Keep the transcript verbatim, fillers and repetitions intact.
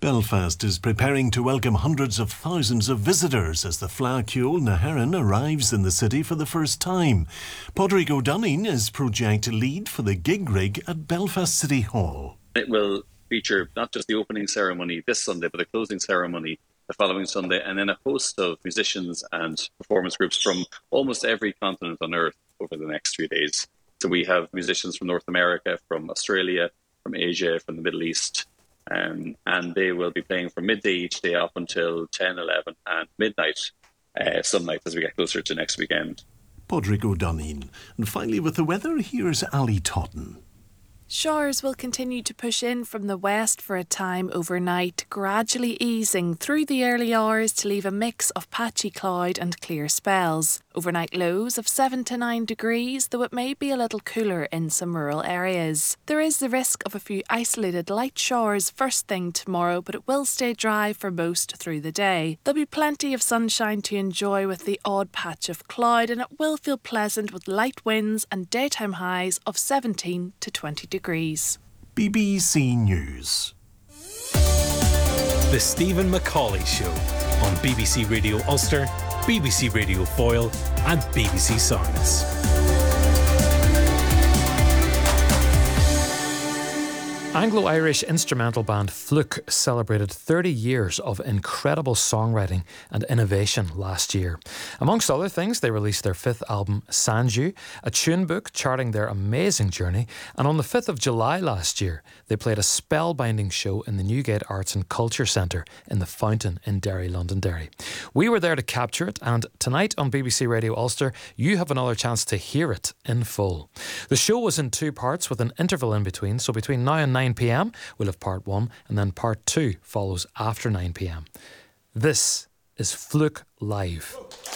Belfast is preparing to welcome hundreds of thousands of visitors as the Fleadh Cheoil na hÉireann arrives in the city for the first time. Padraig O'Donoghue is project lead for the gig rig at Belfast City Hall. It will feature not just the opening ceremony this Sunday, but the closing ceremony the following Sunday, and then a host of musicians and performance groups from almost every continent on earth over the next three days. So we have musicians from North America, from Australia, from Asia, from the Middle East, um, and they will be playing from midday each day up until ten, eleven and midnight uh, some nights as we get closer to next weekend. Padraig O'Donoghue. And finally, with the weather, here's Ali Totten. Showers will continue to push in from the west for a time overnight, gradually easing through the early hours to leave a mix of patchy cloud and clear spells. Overnight lows of seven to nine degrees, though it may be a little cooler in some rural areas. There is the risk of a few isolated light showers first thing tomorrow, but it will stay dry for most through the day. There'll be plenty of sunshine to enjoy with the odd patch of cloud, and it will feel pleasant with light winds and daytime highs of seventeen to twenty degrees. B B C News. The Stephen Macaulay Show on B B C Radio Ulster, B B C Radio Foyle and B B C Sounds. Anglo-Irish instrumental band Fluke celebrated thirty years of incredible songwriting and innovation last year. Amongst other things, they released their fifth album, Sanju, a tune book charting their amazing journey, and on the fifth of July last year, they played a spellbinding show in the Newgate Arts and Culture Centre in the Fountain in Derry, Londonderry. We were there to capture it, and tonight on B B C Radio Ulster, you have another chance to hear it in full. The show was in two parts with an interval in between, so between now and nine p m we'll have part one, and then part two follows after nine p m. This is Fluke Live.